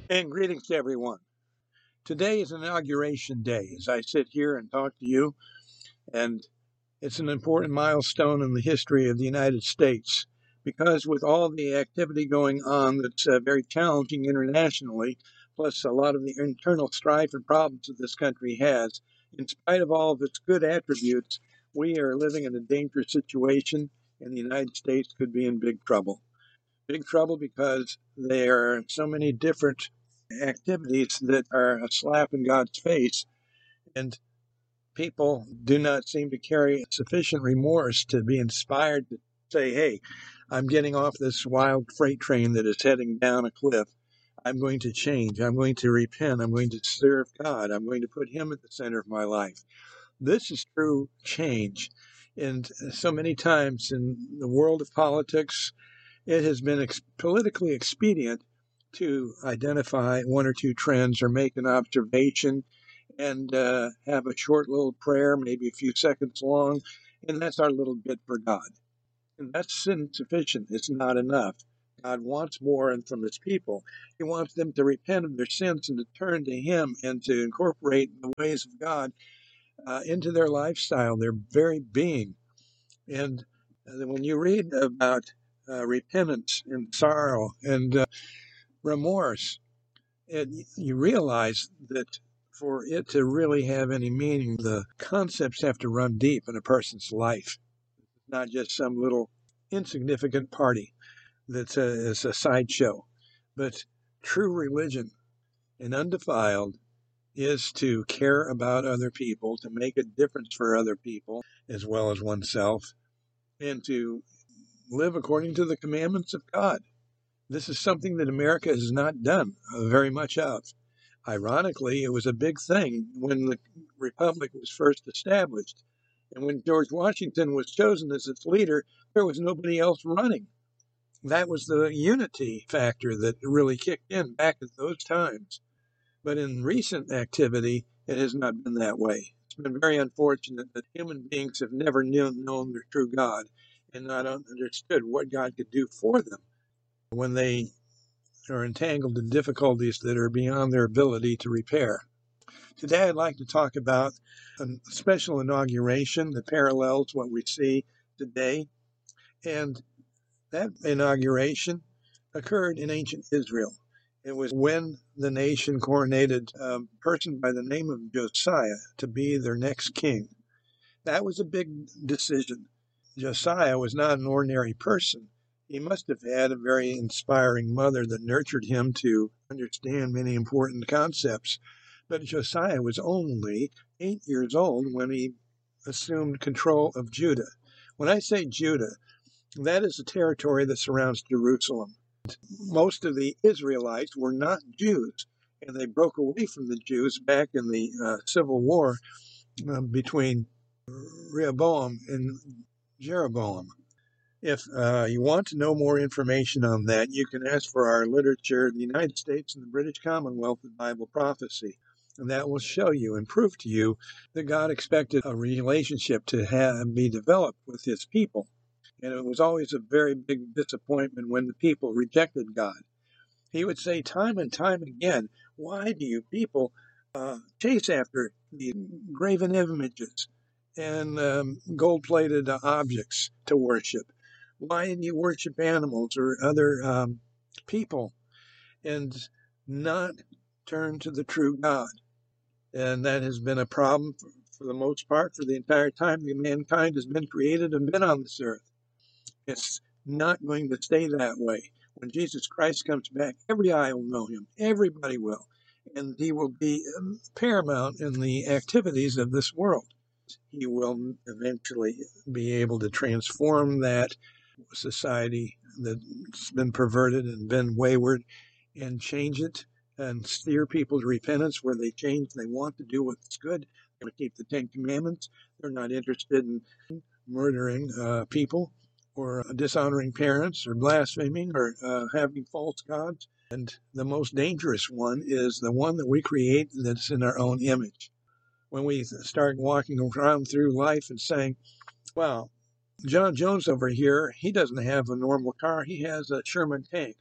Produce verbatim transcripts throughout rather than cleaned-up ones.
And greetings to everyone. Today is Inauguration Day as I sit here and talk to you, and it's an important milestone in the history of the United States because with all the activity going on that's uh, very challenging internationally, plus a lot of the internal strife and problems that this country has, in spite of all of its good attributes, we are living in a dangerous situation, and the United States could be in big trouble. Big trouble because there are so many different activities that are a slap in God's face, and people do not seem to carry sufficient remorse to be inspired to say, hey, I'm getting off this wild freight train that is heading down a cliff. I'm going to change. I'm going to repent. I'm going to serve God. I'm going to put Him at the center of my life. This is true change. And so many times in the world of politics, it has been ex- politically expedient to identify one or two trends or make an observation and uh, have a short little prayer, maybe a few seconds long, and that's our little bit for God. And that's insufficient. It's not enough. God wants more and from His people. He wants them to repent of their sins and to turn to Him and to incorporate the ways of God uh, into their lifestyle, their very being. And uh, when you read about uh, repentance and sorrow and uh, remorse, it, you realize that for it to really have any meaning, the concepts have to run deep in a person's life, not just some little insignificant party that uh, is a sideshow. But true religion and undefiled is to care about other people, to make a difference for other people as well as oneself, and to live according to the commandments of God. This is something that America has not done uh, very much of. Ironically, it was a big thing when the Republic was first established. And when George Washington was chosen as its leader, there was nobody else running. That was the unity factor that really kicked in back at those times. But in recent activity, it has not been that way. It's been very unfortunate that human beings have never known, known their true God and not understood what God could do for them when they are entangled in difficulties that are beyond their ability to repair. Today, I'd like to talk about a special inauguration that parallels what we see today. And that inauguration occurred in ancient Israel. It was when the nation coronated a person by the name of Josiah to be their next king. That was a big decision. Josiah was not an ordinary person. He must have had a very inspiring mother that nurtured him to understand many important concepts. But Josiah was only eight years old when he assumed control of Judah. When I say Judah, that is the territory that surrounds Jerusalem. Most of the Israelites were not Jews, and they broke away from the Jews back in the uh, Civil War uh, between Rehoboam and Jeroboam. If uh, you want to know more information on that, you can ask for our literature, The United States and the British Commonwealth of Bible Prophecy. And that will show you and prove to you that God expected a relationship to have, be developed with His people. And it was always a very big disappointment when the people rejected God. He would say time and time again, why do you people uh, chase after the graven images and um, gold-plated uh, objects to worship? Why do you worship animals or other um, people and not turn to the true God? And that has been a problem for, for the most part for the entire time that mankind has been created and been on this earth. It's not going to stay that way. When Jesus Christ comes back, every eye will know Him. Everybody will. And He will be paramount in the activities of this world. He will eventually be able to transform that society that's been perverted and been wayward and change it and steer people to repentance where they change. They want to do what's good. They want to keep the Ten Commandments. They're not interested in murdering uh, people or dishonoring parents or blaspheming or uh, having false gods. And the most dangerous one is the one that we create that's in our own image. When we start walking around through life and saying, well, John Jones over here, he doesn't have a normal car. He has a Sherman tank.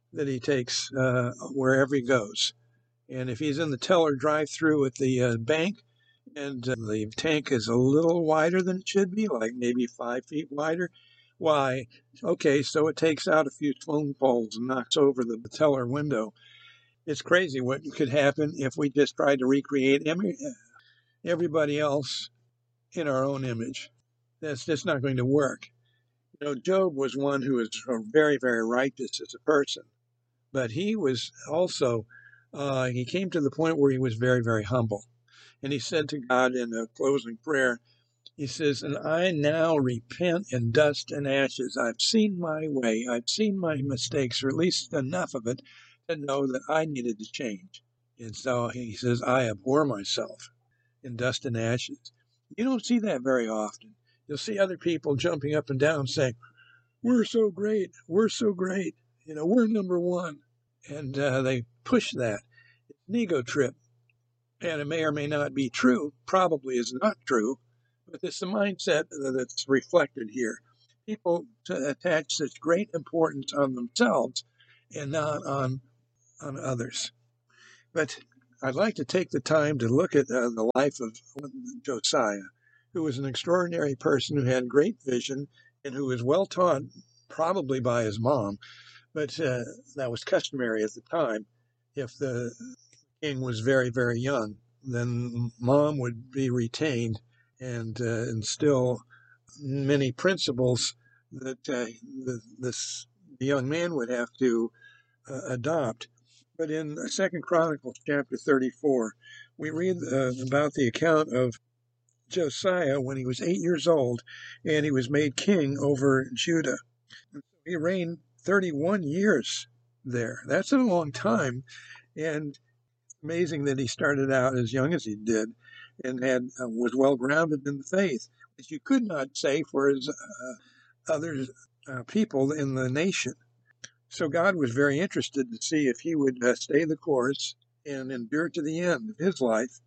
that he takes uh, wherever he goes. And if he's in the teller drive-through at the uh, bank, and uh, the tank is a little wider than it should be, like maybe five feet wider, why, okay, so it takes out a few phone poles and knocks over the teller window. It's crazy what could happen if we just tried to recreate every, everybody else in our own image. That's just not going to work. You know, Job was one who was very, very righteous as a person, but he was also, uh, he came to the point where he was very, very humble. And he said to God in a closing prayer, he says, and I now repent in dust and ashes. I've seen my way. I've seen my mistakes, or at least enough of it to know that I needed to change. And so he says, I abhor myself in dust and ashes. You don't see that very often. You'll see other people jumping up and down saying, we're so great. We're so great. You know, we're number one. And uh, they push that. It's an ego trip. And it may or may not be true, probably is not true, but it's the mindset that's reflected here. People attach such great importance on themselves and not on, on others. But I'd like to take the time to look at uh, the life of Josiah, who was an extraordinary person who had great vision and who was well taught, probably by his mom, but uh, that was customary at the time. If the king was very, very young, then mom would be retained and uh, instill many principles that uh, the, this the young man would have to uh, adopt. But in Second Chronicles chapter thirty-four, we read uh, about the account of Josiah when he was eight years old, and he was made king over Judah. He reigned thirty-one years there. That's a long time, and amazing that he started out as young as he did and had uh, was well grounded in the faith, which you could not say for his uh, other uh, people in the nation. So God was very interested to see if he would uh, stay the course and endure to the end of his life.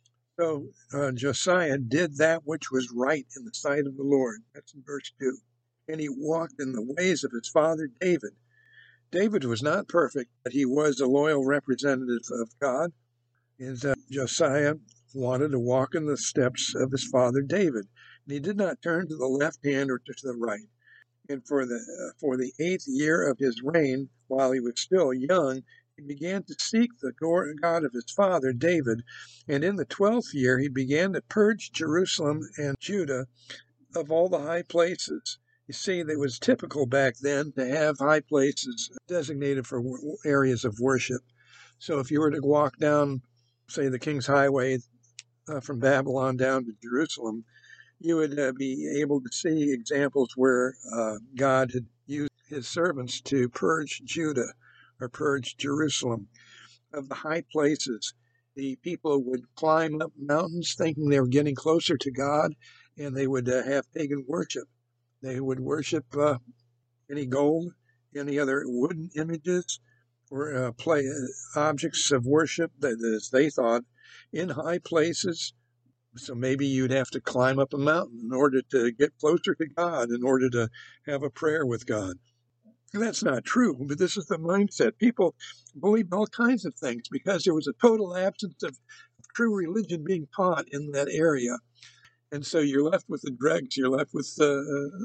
So uh, Josiah did that which was right in the sight of the Lord. That's in verse two. And he walked in the ways of his father David. David was not perfect, but he was a loyal representative of God. And uh, Josiah wanted to walk in the steps of his father David. And he did not turn to the left hand or to the right. And for the uh, for the eighth year of his reign, while he was still young, he began to seek the God of his father David. And in the twelfth year, he began to purge Jerusalem and Judah of all the high places. You see, it was typical back then to have high places designated for areas of worship. So if you were to walk down, say, the King's Highway uh, from Babylon down to Jerusalem, you would uh, be able to see examples where uh, God had used his servants to purge Judah or purge Jerusalem of the high places. The people would climb up mountains thinking they were getting closer to God, and they would uh, have pagan worship. They would worship uh, any gold, any other wooden images, or uh, play uh, objects of worship that, as they thought, in high places. So maybe you'd have to climb up a mountain in order to get closer to God, in order to have a prayer with God. That's not true, but this is the mindset. People believed all kinds of things because there was a total absence of true religion being taught in that area. And so you're left with the dregs, you're left with uh,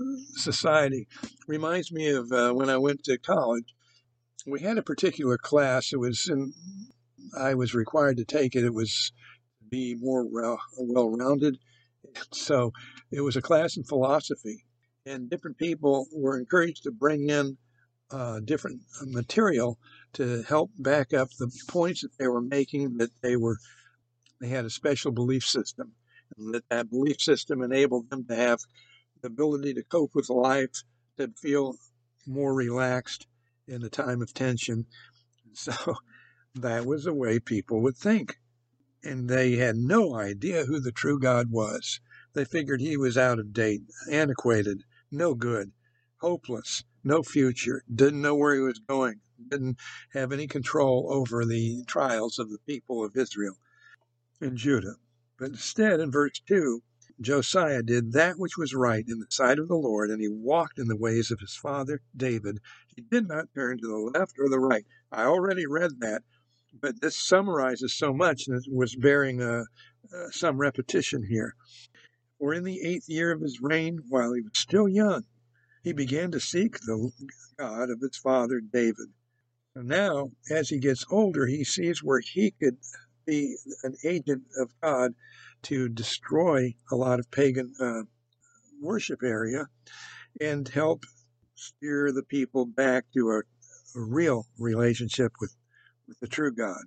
society. Reminds me of uh, when I went to college. We had a particular class. It was in, I was required to take it. It was be more well-rounded. So it was a class in philosophy, and different people were encouraged to bring in uh, different material to help back up the points that they were making, that they were they had a special belief system, and that that belief system enabled them to have the ability to cope with life, to feel more relaxed in a time of tension. So that was the way people would think. And they had no idea who the true God was. They figured he was out of date, antiquated, no good, hopeless, no future, didn't know where he was going, didn't have any control over the trials of the people of Israel and Judah. But instead, in verse two, Josiah did that which was right in the sight of the Lord, and he walked in the ways of his father David. He did not turn to the left or the right. I already read that, but this summarizes so much and it was bearing uh, uh, some repetition here. For in the eighth year of his reign, while he was still young, he began to seek the God of his father David. So now, as he gets older, he sees where he could be an agent of God to destroy a lot of pagan uh, worship area and help steer the people back to a, a real relationship with, with the true God.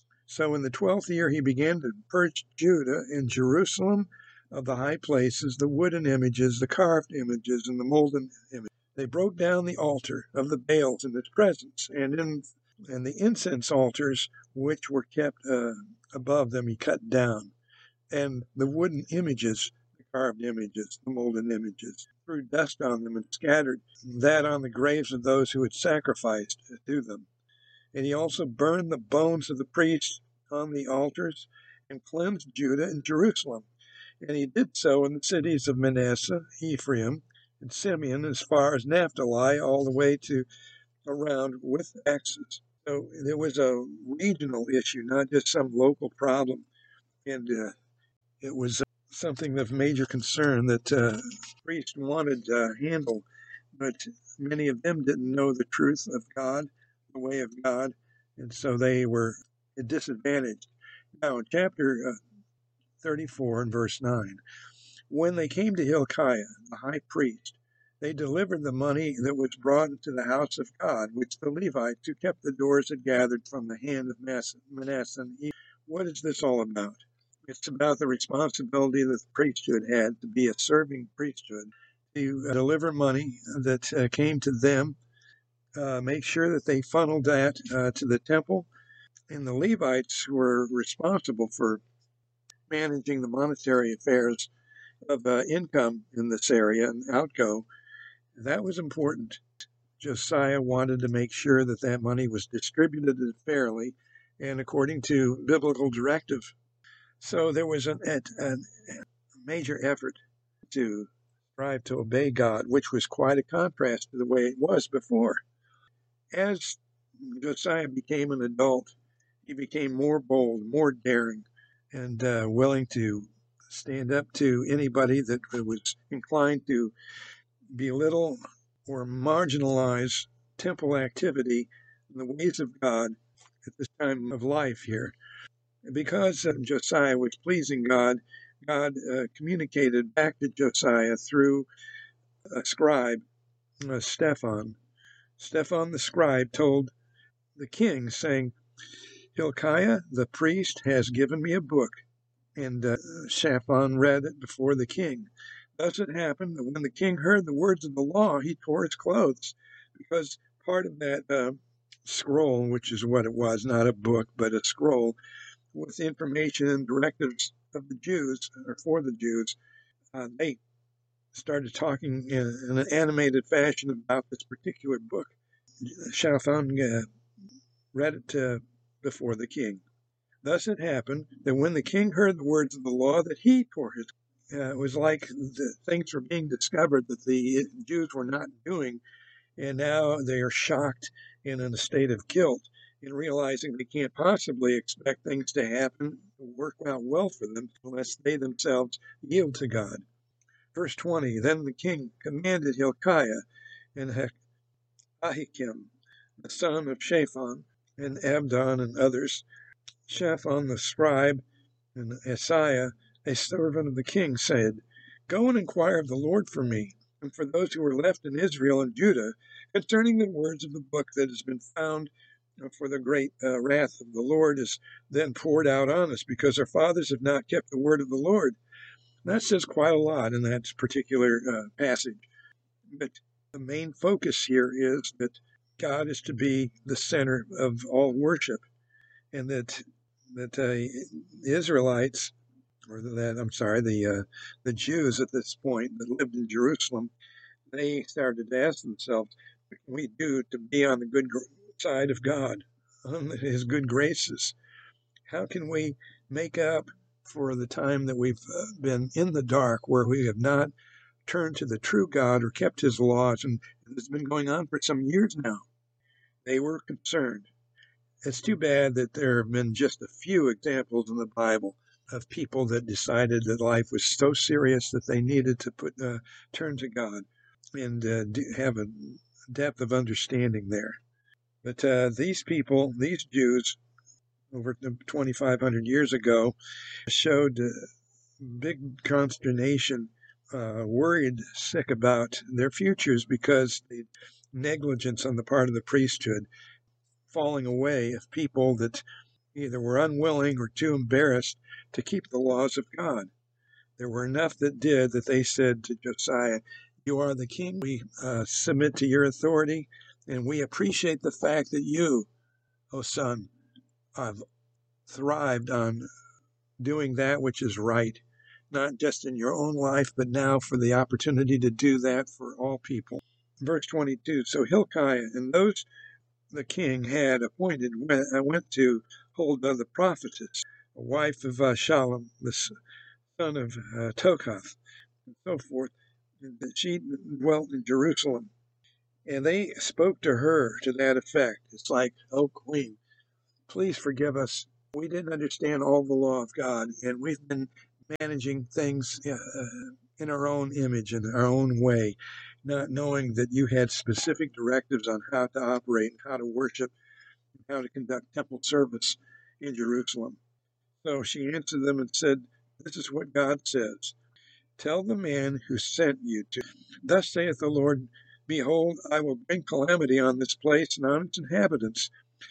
So in the twelfth year, he began to purge Judah and Jerusalem of the high places, the wooden images, the carved images, and the molten images. They broke down the altar of the Baals in its presence, and in and the incense altars which were kept uh, above them he cut down, and the wooden images, the carved images, the molten images, threw dust on them and scattered that on the graves of those who had sacrificed to them. And he also burned the bones of the priests on the altars and cleansed Judah and Jerusalem. And he did so in the cities of Manasseh, Ephraim, and Simeon, as far as Naphtali, all the way to around with axes. So there was a regional issue, not just some local problem. And uh, it was uh, something of major concern that uh, priests wanted uh, handled, but many of them didn't know the truth of God, the way of God, and so they were disadvantaged. Now, in chapter uh, thirty-four and verse nine, when they came to Hilkiah, the high priest, they delivered the money that was brought into the house of God, which the Levites who kept the doors had gathered from the hand of Manasseh and Ephraim. What is this all about? It's about the responsibility that the priesthood had to be a serving priesthood, to uh, deliver money that uh, came to them, uh, make sure that they funneled that uh, to the temple. And the Levites were responsible for managing the monetary affairs of uh, income in this area and outgo. That was important. Josiah wanted to make sure that that money was distributed fairly and according to biblical directive. So there was an, a major effort to strive to obey God, which was quite a contrast to the way it was before. As Josiah became an adult, he became more bold, more daring, and uh, willing to stand up to anybody that was inclined to belittle or marginalize temple activity in the ways of God at this time of life here. Because uh, Josiah was pleasing God, God uh, communicated back to Josiah through a scribe, uh, Stephan. Stephan the scribe told the king, saying, Hilkiah the priest has given me a book. And uh, Shaphan read it before the king. Thus it happened that when the king heard the words of the law, he tore his clothes, because part of that uh, scroll, which is what it was, not a book, but a scroll, with information and directives of the Jews, or for the Jews, uh, they started talking in, in an animated fashion about this particular book. Shaphan uh, read it uh, before the king. Thus it happened that when the king heard the words of the law, that he tore his. Uh, it was like the things were being discovered that the Jews were not doing, and now they are shocked and in a state of guilt in realizing they can't possibly expect things to happen, work out well for them, unless they themselves yield to God. Verse twenty, then the king commanded Hilkiah and Ahikam, the son of Shaphan, and Abdon and others, Shaphan the scribe, and Asaiah, a servant of the king, said, Go and inquire of the Lord for me, and for those who are left in Israel and Judah, concerning the words of the book that has been found, for the great uh, wrath of the Lord is then poured out on us, because our fathers have not kept the word of the Lord. And that says quite a lot in that particular uh, passage. But the main focus here is that God is to be the center of all worship, and that that uh, the Israelites, or that I'm sorry, the uh, the Jews at this point that lived in Jerusalem, they started to ask themselves, "What can we do to be on the good side of God, on His good graces? How can we make up for the time that we've uh, been in the dark, where we have not turned to the true God or kept his laws, and it's been going on for some years now. They were concerned. It's too bad that there have been just a few examples in the Bible of people that decided that life was so serious that they needed to put uh, turn to God and uh, do, have a depth of understanding there. But uh, these people, these Jews, over twenty-five hundred years ago, showed uh, big consternation, uh, worried sick about their futures because the negligence on the part of the priesthood, falling away of people that either were unwilling or too embarrassed to keep the laws of God. There were enough that did that they said to Josiah, "You are the king. We uh, submit to your authority, and we appreciate the fact that you, O son, have thrived on doing that which is right, not just in your own life, but now for the opportunity to do that for all people." Verse twenty-two, so Hilkiah and those the king had appointed went, went to Huldah the prophetess, a wife of uh, Shallum, the son of uh, Tokath, and so forth, that she dwelt in Jerusalem. And they spoke to her to that effect. It's like, "Oh, queen, please forgive us. We didn't understand all the law of God, and we've been managing things uh, in our own image, in our own way, not knowing that you had specific directives on how to operate and how to worship and how to conduct temple service in Jerusalem." So she answered them and said, "This is what God says. Tell the man who sent you to, thus saith the Lord, behold, I will bring calamity on this place and on its inhabitants.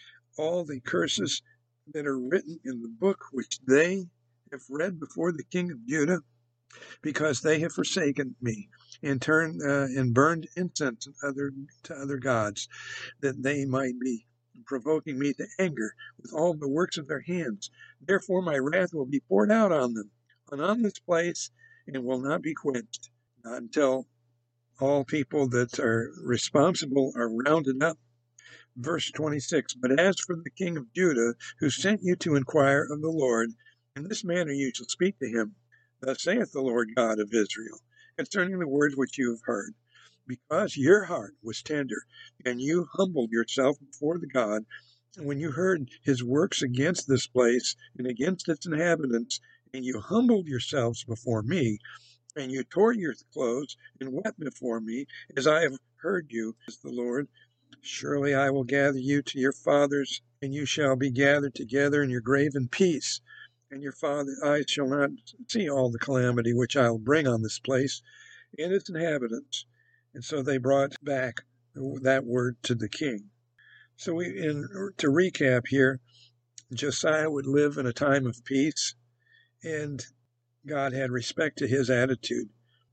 All the curses that are written in the book which they have read before the king of Judah, because they have forsaken me and turned uh, and burned incense to other, to other gods, that they might be provoking me to anger with all the works of their hands. Therefore my wrath will be poured out on them and on this place, and will not be quenched, not until all people that are responsible are rounded up." Verse twenty-six, but as for the king of Judah, who sent you to inquire of the Lord, in this manner you shall speak to him. Thus saith the Lord God of Israel, concerning the words which you have heard. Because your heart was tender, and you humbled yourself before the God, and when you heard his works against this place and against its inhabitants, and you humbled yourselves before me, and you tore your clothes and wept before me, as I have heard you, says the Lord, surely I will gather you to your fathers, and you shall be gathered together in your grave in peace. And your father's eyes shall not see all the calamity which I will bring on this place and its inhabitants. And so they brought back that word to the king. So we, in, to recap here, Josiah would live in a time of peace, and God had respect to his attitude.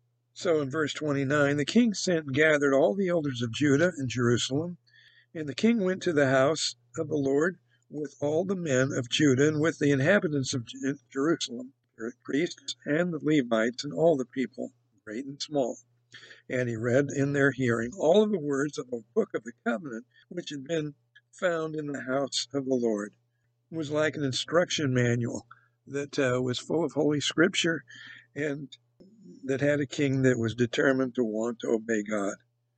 So in verse twenty-nine, the king sent and gathered all the elders of Judah and Jerusalem, and the king went to the house of the Lord with all the men of Judah and with the inhabitants of Jerusalem, the priests and the Levites and all the people, great and small. And he read in their hearing all of the words of the book of the covenant which had been found in the house of the Lord. It was like an instruction manual that uh, was full of Holy Scripture, and that had a king that was determined to want to obey God.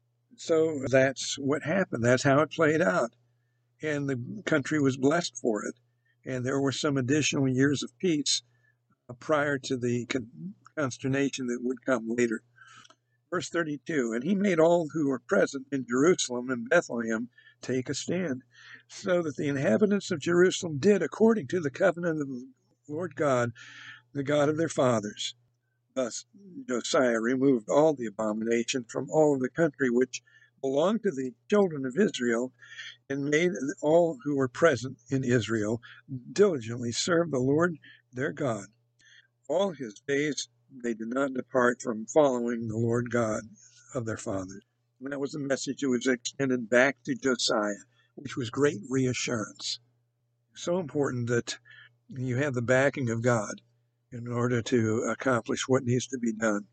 So that's what happened. That's how it played out. And the country was blessed for it. And there were some additional years of peace uh, prior to the con- consternation that would come later. Verse thirty-two, and he made all who were present in Jerusalem and Bethlehem take a stand, so that the inhabitants of Jerusalem did according to the covenant of the Lord God, the God of their fathers. Thus Josiah removed all the abomination from all of the country which belonged to the children of Israel, and made all who were present in Israel diligently serve the Lord their God. All his days they did not depart from following the Lord God of their fathers. And that was the message that was extended back to Josiah, which was great reassurance. So important that you have the backing of God in order to accomplish what needs to be done.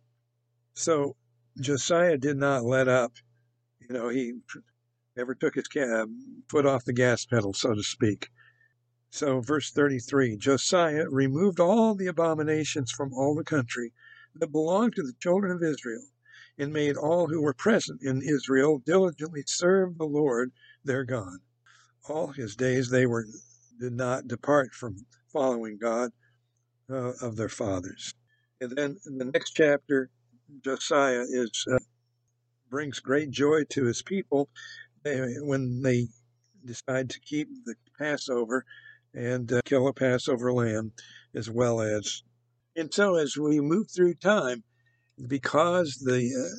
So Josiah did not let up. You know, he never took his foot off the gas pedal, so to speak. So, verse thirty-three, Josiah removed all the abominations from all the country that belonged to the children of Israel, and made all who were present in Israel diligently serve the Lord their God. All his days they were did not depart from following God uh, of their fathers. And then in the next chapter, Josiah is uh, brings great joy to his people when they decide to keep the Passover and uh, kill a Passover lamb as well as. And so as we move through time, because the uh,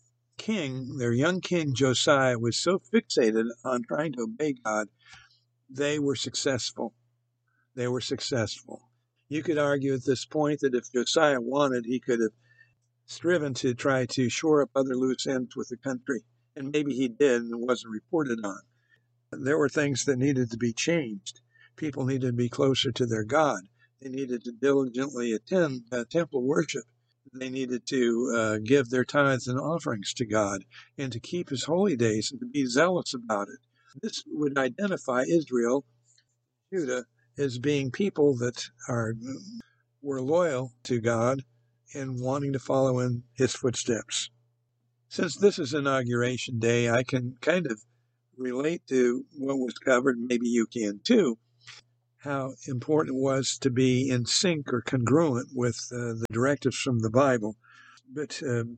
king, their young king Josiah, was so fixated on trying to obey God, they were successful. They were successful. You could argue at this point that if Josiah wanted, he could have striven to try to shore up other loose ends with the country. And maybe he did and it wasn't reported on. There were things that needed to be changed. People needed to be closer to their God. They needed to diligently attend uh, temple worship. They needed to uh, give their tithes and offerings to God and to keep his holy days and to be zealous about it. This would identify Israel, Judah, as being people that are were loyal to God and wanting to follow in his footsteps. Since this is Inauguration Day, I can kind of relate to what was covered, maybe you can too, how important it was to be in sync or congruent with uh, the directives from the Bible. But um,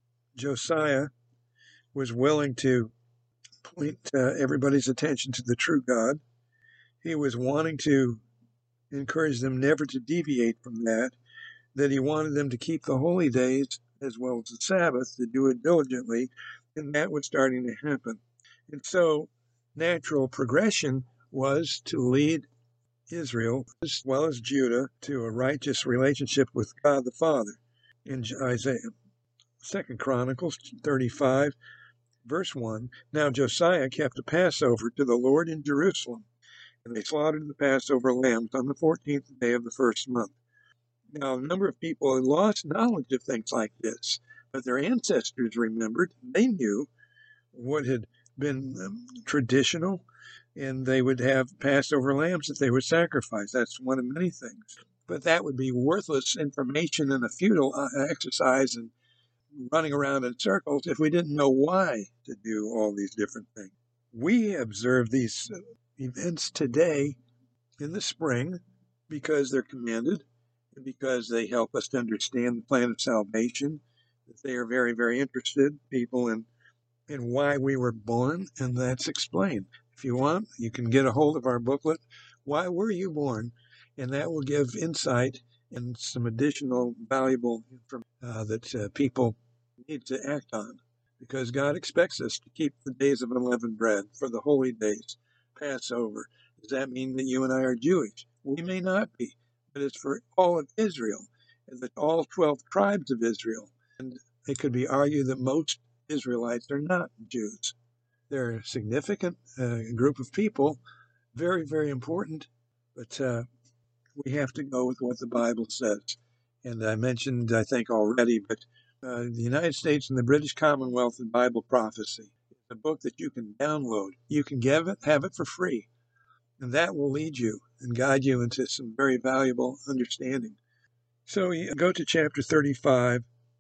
Josiah was willing to point uh, everybody's attention to the true God. He was wanting to encourage them never to deviate from that, that he wanted them to keep the holy days as well as the Sabbath, to do it diligently, and that was starting to happen. And so natural progression was to lead Israel as well as Judah to a righteous relationship with God the Father. In Isaiah, Second Chronicles thirty-five, verse one, now Josiah kept a Passover to the Lord in Jerusalem, and they slaughtered the Passover lambs on the fourteenth day of the first month. Now, a number of people had lost knowledge of things like this, but their ancestors remembered. They knew what had been um, traditional, and they would have Passover lambs that they would sacrifice. That's one of many things. But that would be worthless information and a futile uh, exercise and running around in circles if we didn't know why to do all these different things. We observe these uh, events today in the spring because they're commanded, because they help us to understand the plan of salvation. They are very, very interested people in, in why we were born, and that's explained. If you want, you can get a hold of our booklet, Why Were You Born? And that will give insight and some additional valuable information uh, that uh, people need to act on, because God expects us to keep the days of unleavened bread for the holy days, Passover. Does that mean that you and I are Jewish? We may not be, but it's for all of Israel, and that all twelve tribes of Israel. And it could be argued that most Israelites are not Jews. They're a significant uh, group of people, very, very important, but uh, we have to go with what the Bible says. And I mentioned, I think already, but uh, the United States and the British Commonwealth and Bible Prophecy. It's a book that you can download. You can give it, have it for free. And that will lead you and guide you into some very valuable understanding. So you go to chapter thirty-five,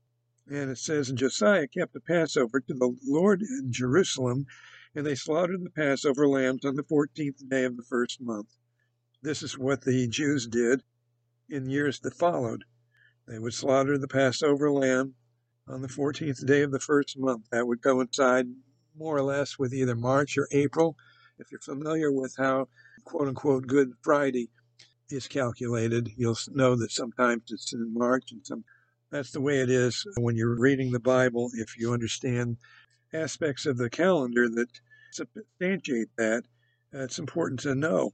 and it says, and Josiah kept the Passover to the Lord in Jerusalem, and they slaughtered the Passover lambs on the fourteenth day of the first month. This is what the Jews did in years that followed. They would slaughter the Passover lamb on the fourteenth day of the first month. That would coincide more or less with either March or April. If you're familiar with how, quote-unquote, Good Friday is calculated, you'll know that sometimes it's in March, and some. That's the way it is when you're reading the Bible. If you understand aspects of the calendar that substantiate that, uh, it's important to know.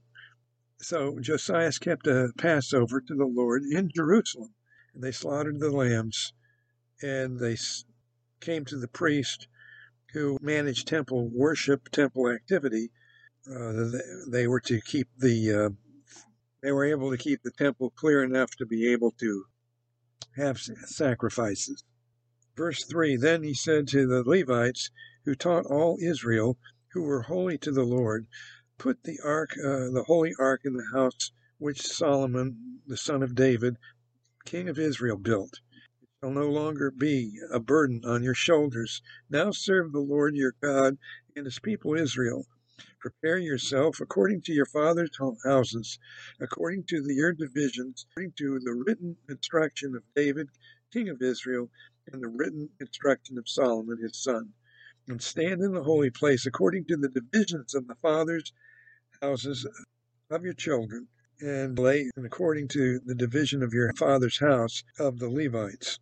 So Josiah kept a Passover to the Lord in Jerusalem, and they slaughtered the lambs, and they came to the priest who managed temple worship, temple activity. Uh, they were to keep the, uh, they were able to keep the temple clear enough to be able to have sacrifices. Verse three, then he said to the Levites who taught all Israel, who were holy to the Lord, put the ark, uh, the holy ark, in the house which Solomon, the son of David, king of Israel, built. It shall no longer be a burden on your shoulders. Now serve the Lord your God and his people Israel. Prepare yourself according to your father's houses, according to the, your divisions, according to the written instruction of David, king of Israel, and the written instruction of Solomon his son. And stand in the holy place according to the divisions of the fathers' houses of your children, and lay and according to the division of your father's house of the Levites.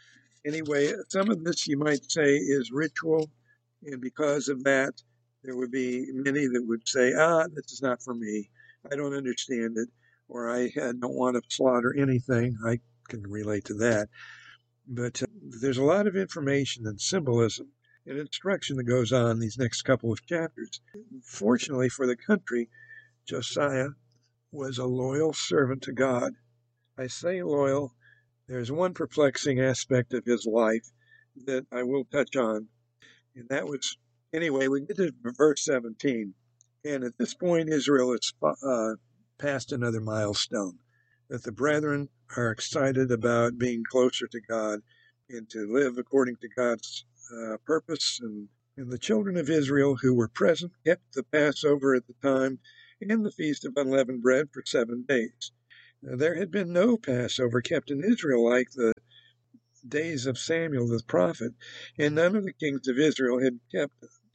Anyway, some of this you might say is ritual, and because of that, there would be many that would say, ah, this is not for me. I don't understand it, or I don't want to slaughter anything. I can relate to that. But uh, there's a lot of information and symbolism and instruction that goes on in these next couple of chapters. Fortunately for the country, Josiah was a loyal servant to God. I say loyal. There's one perplexing aspect of his life that I will touch on, and that was, anyway, we get to verse seventeen, and at this point, Israel has uh, passed another milestone, that the brethren are excited about being closer to God and to live according to God's uh, purpose. And, and the children of Israel who were present kept the Passover at the time and the Feast of Unleavened Bread for seven days. Now, there had been no Passover kept in Israel like the days of Samuel the prophet, and none of the kings of Israel had kept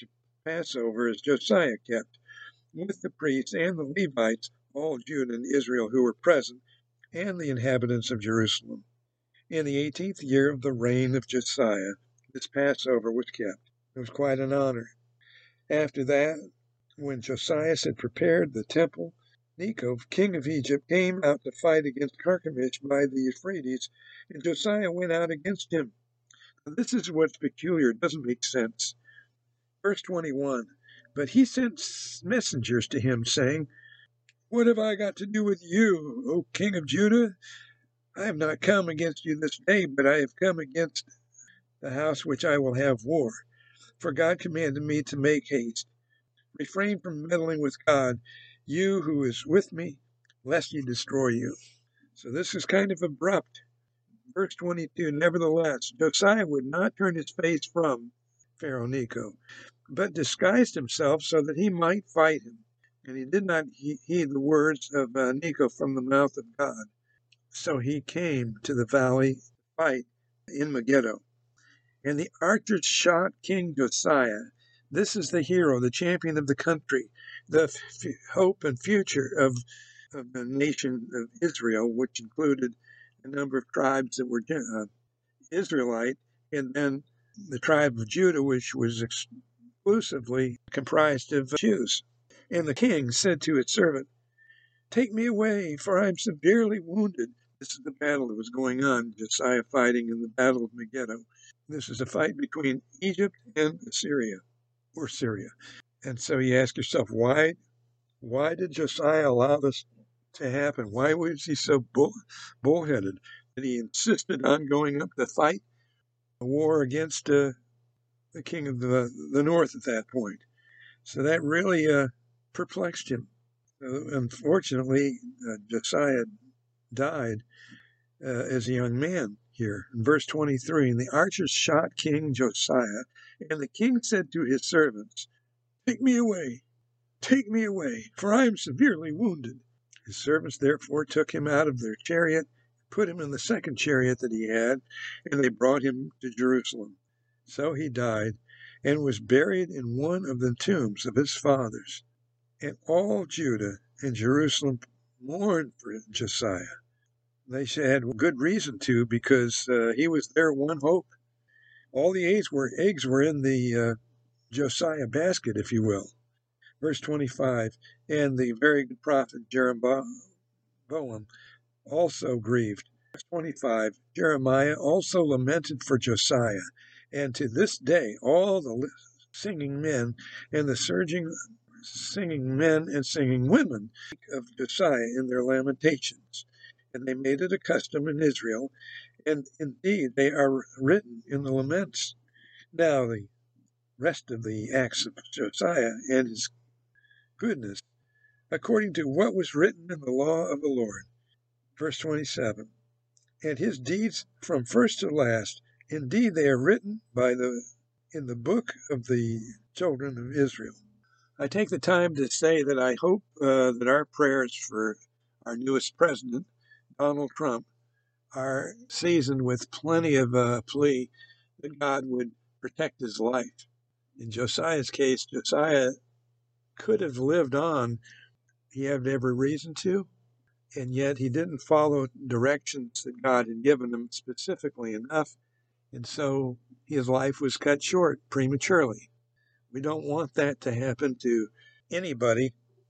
Passover as Josiah kept, with the priests and the Levites, all Judah and Israel who were present, and the inhabitants of Jerusalem. In the eighteenth year of the reign of Josiah, this Passover was kept. It was quite an honor. After that, when Josiah had prepared the temple, Necho, king of Egypt, came out to fight against Carchemish by the Euphrates, and Josiah went out against him. Now, this is what's peculiar. It doesn't make sense. Verse twenty-one, but he sent messengers to him, saying, what have I got to do with you, O king of Judah? I have not come against you this day, but I have come against the house which I will have war. For God commanded me to make haste. Refrain from meddling with God, you who is with me, lest he destroy you. So this is kind of abrupt. Verse twenty-two, nevertheless, Josiah would not turn his face from Pharaoh Necho, but disguised himself so that he might fight him. And he did not heed the words of uh, Necho from the mouth of God. So he came to the valley to fight in Megiddo. And the archers shot King Josiah. This is the hero, the champion of the country, the f- hope and future of, of the nation of Israel, which included a number of tribes that were uh, Israelite, and then the tribe of Judah, which was exclusively comprised of Jews. And the king said to his servant, take me away, for I am severely wounded. This is the battle that was going on, Josiah fighting in the battle of Megiddo. This is a fight between Egypt and Assyria, or Syria. And so you ask yourself, why, why did Josiah allow this to happen? Why was he so bull, bullheaded that he insisted on going up to fight a war against uh, the king of the, the north at that point? So that really uh, perplexed him. Uh, unfortunately, uh, Josiah died uh, as a young man here. In verse twenty-three, and the archers shot King Josiah, and the king said to his servants, take me away, take me away, for I am severely wounded. His servants therefore took him out of their chariot, put him in the second chariot that he had, and they brought him to Jerusalem. So he died, and was buried in one of the tombs of his fathers. And all Judah and Jerusalem mourned for Josiah. They had good reason to, because uh, he was their one hope. All the eggs were, eggs were in the uh, Josiah basket, if you will. Verse twenty-five, and the very good prophet Jeroboam also grieved. Verse twenty-five, Jeremiah also lamented for Josiah, and to this day all the singing men and the surging singing men and singing women of Josiah in their lamentations. And they made it a custom in Israel, and indeed they are written in the laments. Now the rest of the acts of Josiah and his goodness according to what was written in the law of the Lord. Verse twenty-seven. And his deeds from first to last, indeed they are written by the in the book of the children of Israel. I take the time to say that I hope uh, that our prayers for our newest president, Donald Trump, are seasoned with plenty of uh, plea that God would protect his life. In Josiah's case, Josiah could have lived on. He had every reason to, and yet he didn't follow directions that God had given him specifically enough, and so his life was cut short prematurely. We don't want that to happen to anybody,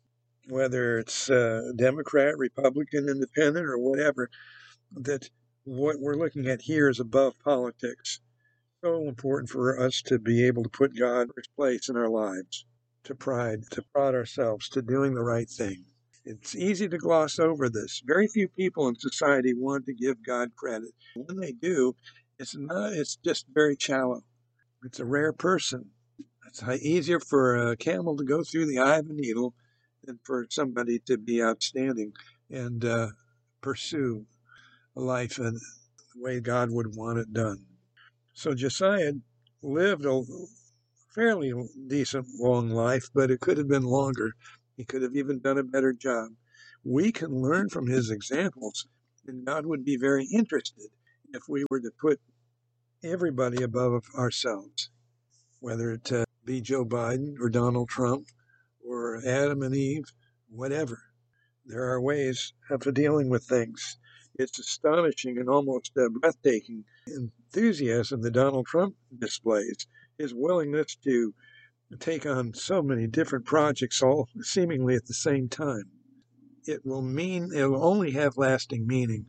whether it's uh, Democrat, Republican, Independent, or whatever, that what we're looking at here is above politics. So important for us to be able to put God in first place in our lives, to pride, to prod ourselves, to doing the right thing. It's easy to gloss over this. Very few people in society want to give God credit. When they do, it's not. It's just very shallow. It's a rare person. It's easier for a camel to go through the eye of a needle than for somebody to be outstanding and uh, pursue life in the way God would want it done. So Josiah lived a fairly decent long life, but it could have been longer. He could have even done a better job. We can learn from his examples, and God would be very interested if we were to put everybody above ourselves, whether it uh, be Joe Biden or Donald Trump or Adam and Eve, whatever. There are ways of dealing with things. It's astonishing and almost uh, breathtaking enthusiasm that Donald Trump displays, his willingness to take on so many different projects all seemingly at the same time. It will mean, it will only have lasting meaning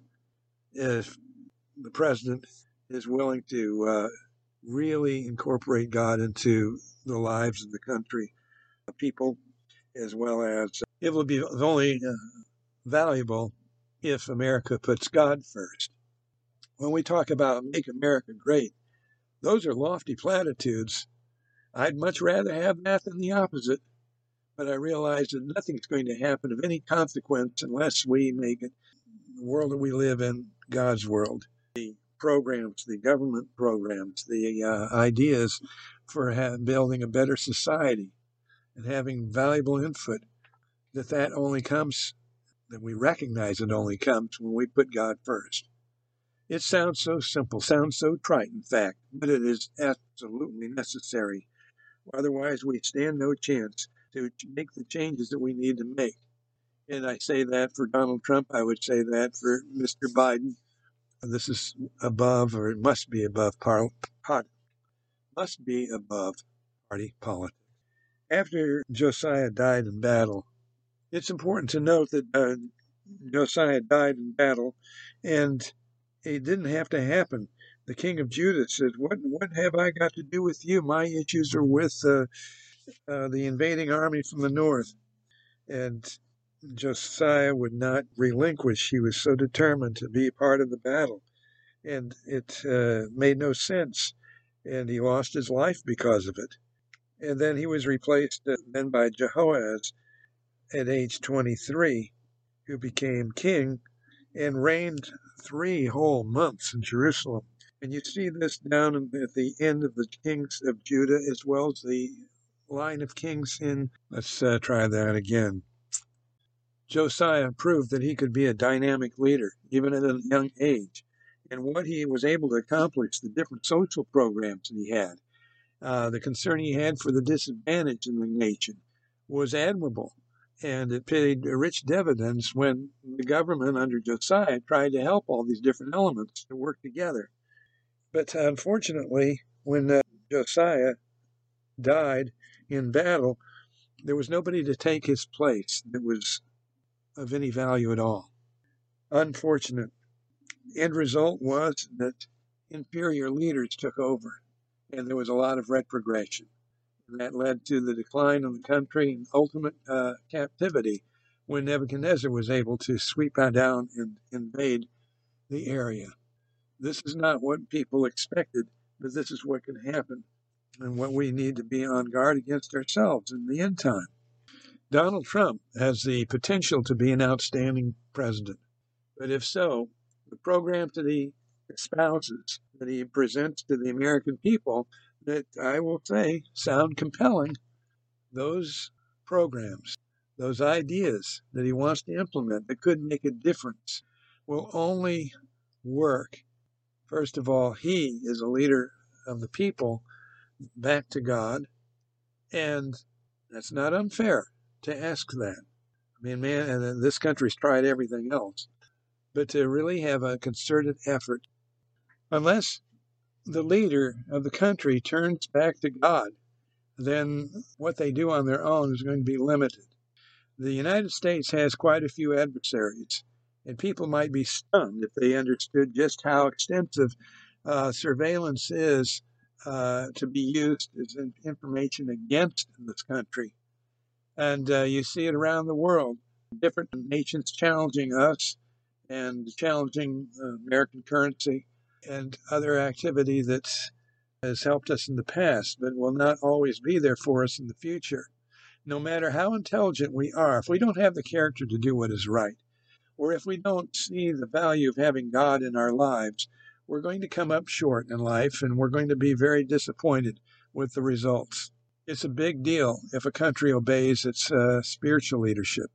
if the president is willing to uh, really incorporate God into the lives of the country, the people, as well as uh, it will be only uh, valuable if America puts God first. When we talk about make America great, those are lofty platitudes. I'd much rather have that than the opposite, but I realize that nothing's going to happen of any consequence unless we make it, the world that we live in, God's world. The programs, the government programs, the uh, ideas for ha- building a better society and having valuable input, that that only comes, that we recognize it only comes when we put God first. It sounds so simple, sounds so trite, in fact, but it is absolutely necessary. Otherwise, we stand no chance to make the changes that we need to make. And I say that for Donald Trump. I would say that for Mister Biden. This is above, or it must be above, par- par- must be above party politics. After Josiah died in battle, it's important to note that uh, Josiah died in battle, and it didn't have to happen. The king of Judah said, "What what have I got to do with you? My issues are with uh, uh, the invading army from the north." And Josiah would not relinquish. He was so determined to be part of the battle, and it uh, made no sense. And he lost his life because of it. And then he was replaced uh, then by Jehoahaz at age twenty-three, who became king and reigned three whole months in Jerusalem. And you see this down at the end of the kings of Judah, as well as the line of kings in, let's uh, try that again. Josiah proved that he could be a dynamic leader, even at a young age. And what he was able to accomplish, the different social programs that he had, uh, the concern he had for the disadvantaged in the nation, was admirable. And it paid rich dividends when the government under Josiah tried to help all these different elements to work together. But unfortunately, when uh, Josiah died in battle, there was nobody to take his place that was of any value at all. Unfortunate. End result was that inferior leaders took over, and there was a lot of retrogression. And that led to the decline of the country and ultimate uh, captivity when Nebuchadnezzar was able to sweep down and invade the area. This is not what people expected, but this is what can happen and what we need to be on guard against ourselves in the end time. Donald Trump has the potential to be an outstanding president. But if so, the programs that he espouses, that he presents to the American people, that I will say sound compelling, those programs, those ideas that he wants to implement that could make a difference will only work. First of all, he is a leader of the people back to God, and that's not unfair to ask that. I mean, man, and this country's tried everything else, but to really have a concerted effort, unless the leader of the country turns back to God, then what they do on their own is going to be limited. The United States has quite a few adversaries, and people might be stunned if they understood just how extensive uh, surveillance is uh, to be used as information against this country. And uh, you see it around the world, different nations challenging us and challenging uh, American currency and other activity that has helped us in the past, but will not always be there for us in the future. No matter how intelligent we are, if we don't have the character to do what is right, or if we don't see the value of having God in our lives, we're going to come up short in life, and we're going to be very disappointed with the results. It's a big deal if a country obeys its uh, spiritual leadership,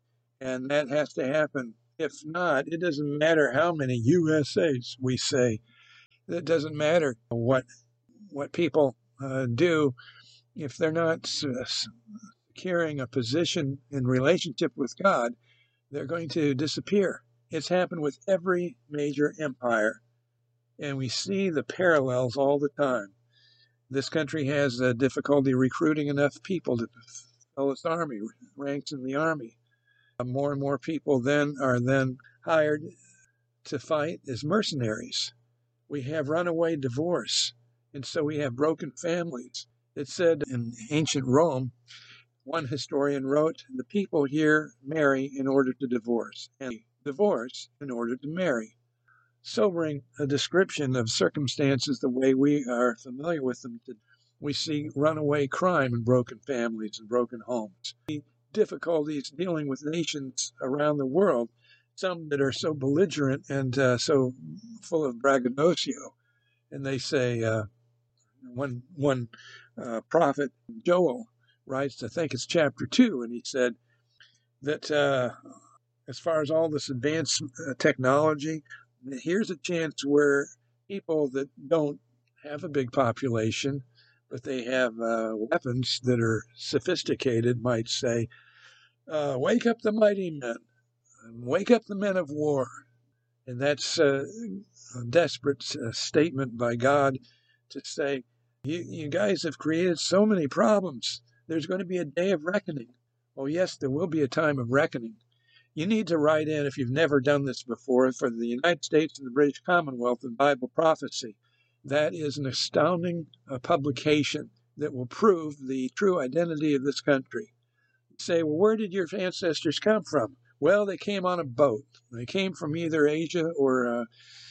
and that has to happen. If not, it doesn't matter how many U S As we say. It doesn't matter what what people uh, do if they're not uh, securing a position in relationship with God. They're going to disappear. It's happened with every major empire, and we see the parallels all the time. This country has uh, difficulty recruiting enough people to fill its army, ranks in the army. Uh, more and more people then are then hired to fight as mercenaries. We have runaway divorce, and so we have broken families. It said in ancient Rome, one historian wrote, the people here marry in order to divorce, and divorce in order to marry. Sobering a description of circumstances the way we are familiar with them today. We see runaway crime and broken families and broken homes. We see difficulties dealing with nations around the world, some that are so belligerent and uh, so full of braggadocio. And they say, uh, one, one uh, prophet, Joel, writes, I think it's chapter two, and he said that uh, as far as all this advanced uh, technology, here's a chance where people that don't have a big population, but they have uh, weapons that are sophisticated, might say, uh, wake up the mighty men, wake up the men of war. And that's uh, a desperate uh, statement by God to say, you, you guys have created so many problems. There's going to be a day of reckoning. Oh, yes, there will be a time of reckoning. You need to write in, if you've never done this before, for the United States and the British Commonwealth in Bible Prophecy. That is an astounding uh, publication that will prove the true identity of this country. You say, well, where did your ancestors come from? Well, they came on a boat. They came from either Asia or uh,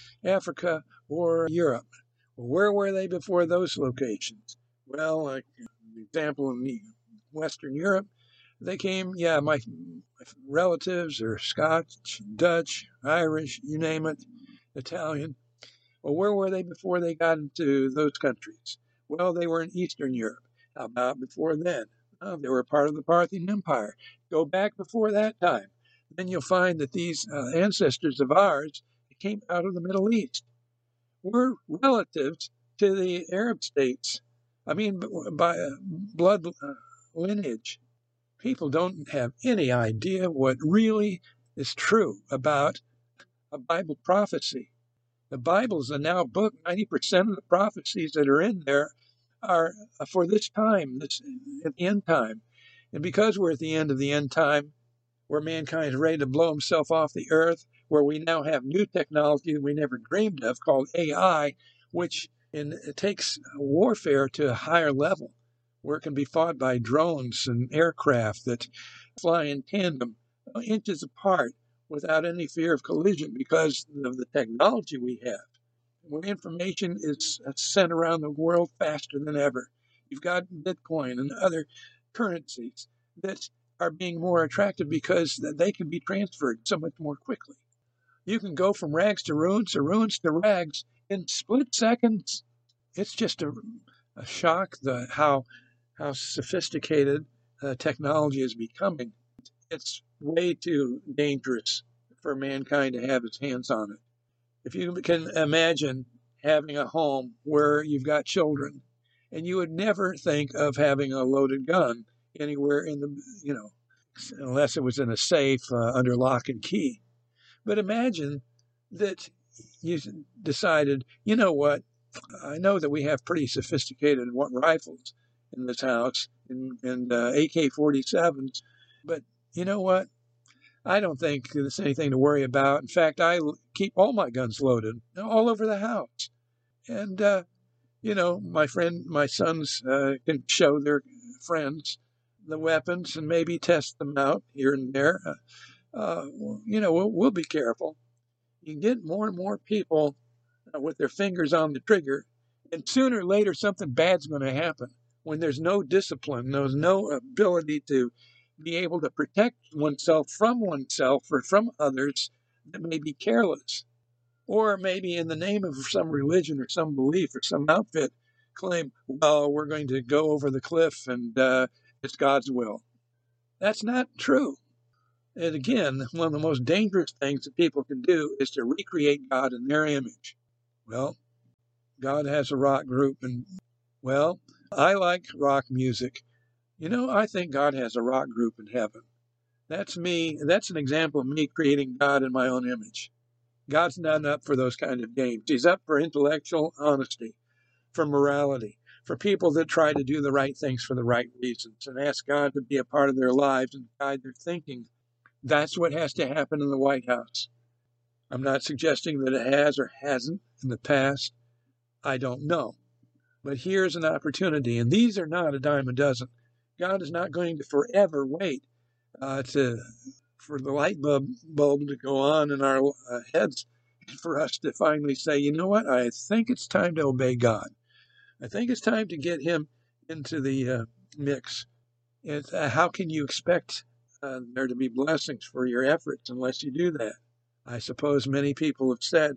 Africa or Europe. Well, where were they before those locations? Well, like an example in Western Europe, they came, yeah, my, my relatives are Scotch, Dutch, Irish, you name it, Italian. Well, where were they before they got into those countries? Well, they were in Eastern Europe. How about before then? Oh, they were part of the Parthian Empire. Go back before that time. Then you'll find that these uh, ancestors of ours came out of the Middle East. We're relatives to the Arab states. I mean, by uh, blood uh, lineage. People don't have any idea what really is true about a Bible prophecy. The Bible is a now book. ninety percent of the prophecies that are in there are for this time, this at the end time. And because we're at the end of the end time, where mankind is ready to blow himself off the earth, where we now have new technology that we never dreamed of called A I, which in, it takes warfare to a higher level, where it can be fought by drones and aircraft that fly in tandem, inches apart, without any fear of collision because of the technology we have. Where information is sent around the world faster than ever. You've got Bitcoin and other currencies that are being more attractive because they can be transferred so much more quickly. You can go from rags to ruins or ruins to rags in split seconds. It's just a, a shock the how how sophisticated uh, technology is becoming. It's way too dangerous for mankind to have its hands on it. If you can imagine having a home where you've got children, and you would never think of having a loaded gun anywhere in the, you know, unless it was in a safe uh, under lock and key. But imagine that you decided, you know what, I know that we have pretty sophisticated rifles in this house and, and uh, A K forty-sevens, but you know what? I don't think there's anything to worry about. In fact, I keep all my guns loaded all over the house. And, uh, you know, my friend, my sons uh, can show their friends the weapons and maybe test them out here and there. Uh, uh, you know, we'll, we'll be careful. You get more and more people uh, with their fingers on the trigger, and sooner or later something bad's going to happen when there's no discipline, there's no ability to be able to protect oneself from oneself or from others that may be careless, or maybe in the name of some religion or some belief or some outfit claim, well, we're going to go over the cliff and uh, it's God's will. That's not true. And again, one of the most dangerous things that people can do is to recreate God in their image. Well, God has a rock group, and, well, I like rock music. You know, I think God has a rock group in heaven. That's me. That's an example of me creating God in my own image. God's not up for those kind of games. He's up for intellectual honesty, for morality, for people that try to do the right things for the right reasons and ask God to be a part of their lives and guide their thinking. That's what has to happen in the White House. I'm not suggesting that it has or hasn't in the past. I don't know. But here's an opportunity, and these are not a dime a dozen. God is not going to forever wait uh, to for the light bulb, bulb to go on in our uh, heads for us to finally say, you know what, I think it's time to obey God. I think it's time to get him into the uh, mix. It's, uh, how can you expect uh, there to be blessings for your efforts unless you do that? I suppose many people have said,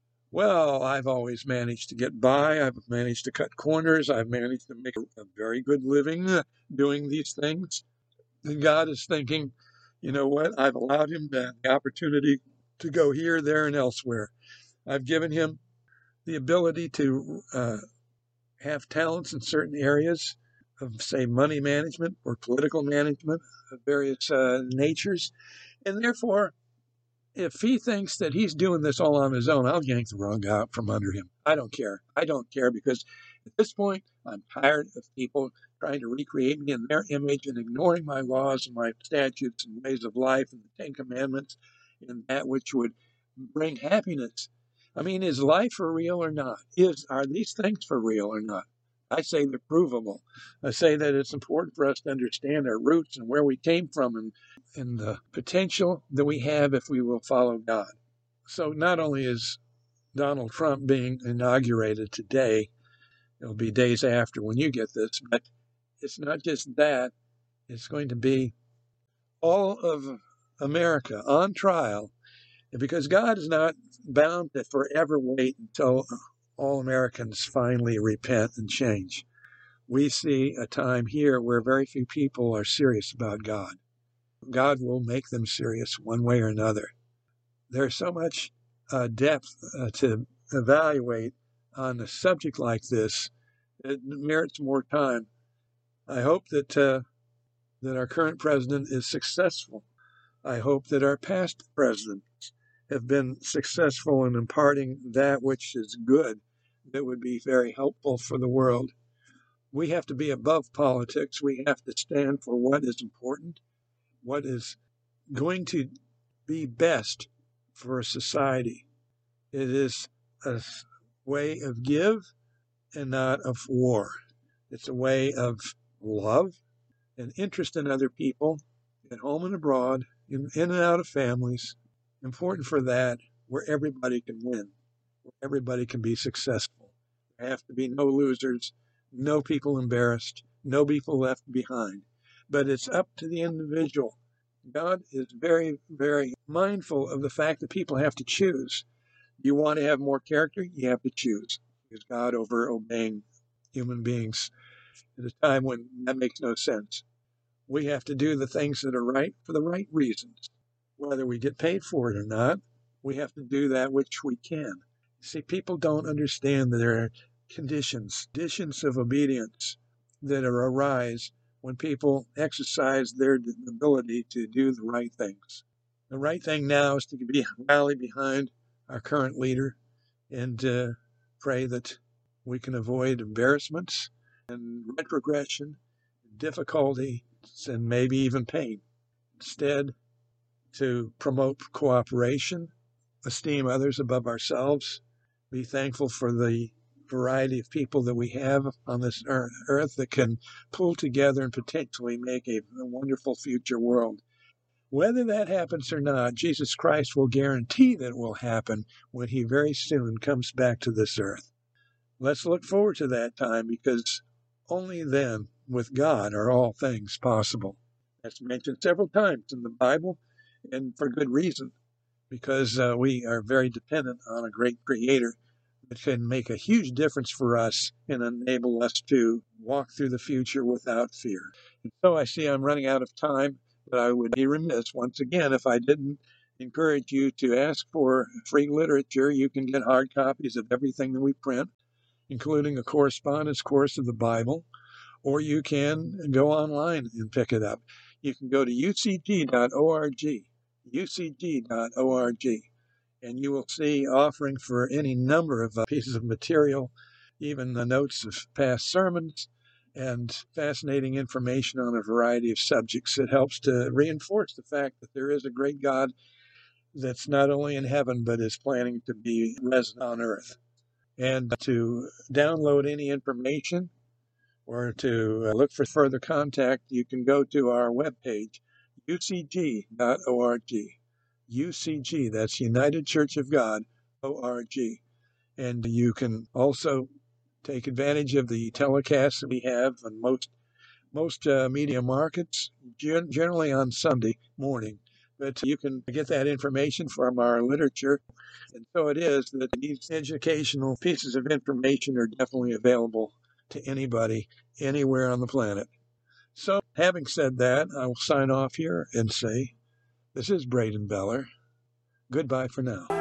well, I've always managed to get by. I've managed to cut corners. I've managed to make a, a very good living uh, doing these things. And God is thinking, you know what? I've allowed him the opportunity to go here, there, and elsewhere. I've given him the ability to uh, have talents in certain areas of, say, money management or political management of various uh, natures. And therefore, if he thinks that he's doing this all on his own, I'll yank the rug out from under him. I don't care. I don't care because at this point, I'm tired of people trying to recreate me in their image and ignoring my laws and my statutes and ways of life and the Ten Commandments and that which would bring happiness. I mean, is life for real or not? Is Are these things for real or not? I say they're provable. I say that it's important for us to understand our roots and where we came from and, and the potential that we have if we will follow God. So not only is Donald Trump being inaugurated today, it'll be days after when you get this, but it's not just that. It's going to be all of America on trial because God is not bound to forever wait until all Americans finally repent and change. We see a time here where very few people are serious about God. God will make them serious one way or another. There's so much uh, depth uh, to evaluate on a subject like this. It merits more time. I hope that uh, that our current president is successful. I hope that our past presidents have been successful in imparting that which is good that would be very helpful for the world. We have to be above politics. We have to stand for what is important, what is going to be best for a society. It is a way of give and not of war. It's a way of love and interest in other people, at home and abroad, in, in and out of families. Important for that, where everybody can win, where everybody can be successful. There have to be no losers, no people embarrassed, no people left behind. but it's up to the individual. God is very, very mindful of the fact that people have to choose. You want to have more character, you have to choose. Is God over obeying human beings at a time when that makes no sense? We have to do the things that are right for the right reasons. Whether we get paid for it or not, we have to do that which we can. See, people don't understand that there are conditions, conditions of obedience that arise when people exercise their ability to do the right things. The right thing now is to be rally behind our current leader and uh, pray that we can avoid embarrassments and retrogression, difficulty, and maybe even pain. Instead, to promote cooperation, esteem others above ourselves, be thankful for the variety of people that we have on this earth that can pull together and potentially make a, a wonderful future world. Whether that happens or not, Jesus Christ will guarantee that it will happen when he very soon comes back to this earth. Let's look forward to that time, because only then, with God, are all things possible. That's mentioned several times in the Bible, and for good reason, because uh, we are very dependent on a great creator that can make a huge difference for us and enable us to walk through the future without fear. And so I see I'm running out of time, but I would be remiss once again if I didn't encourage you to ask for free literature. You can get hard copies of everything that we print, including a correspondence course of the Bible, or you can go online and pick it up. You can go to U C G dot org, U C G dot org, and you will see offering for any number of uh, pieces of material, even the notes of past sermons, and fascinating information on a variety of subjects. It helps to reinforce the fact that there is a great God that's not only in heaven, but is planning to be resident on earth. And to download any information or to look for further contact, you can go to our webpage, U C G dot org. U C G, that's United Church of God, O R G. And you can also take advantage of the telecasts that we have on most most uh, media markets, gen- generally on Sunday morning. But you can get that information from our literature. And so it is that these educational pieces of information are definitely available to anybody, anywhere on the planet. So, having said that, I will sign off here and say, this is Braden Beller. Goodbye for now.